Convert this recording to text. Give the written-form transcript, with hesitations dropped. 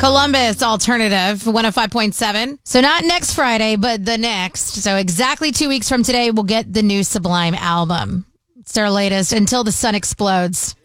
Columbus Alternative 105.7. So not next Friday, but the next. So exactly 2 weeks from today, we'll get the new Sublime album. It's their latest, Until the Sun Explodes.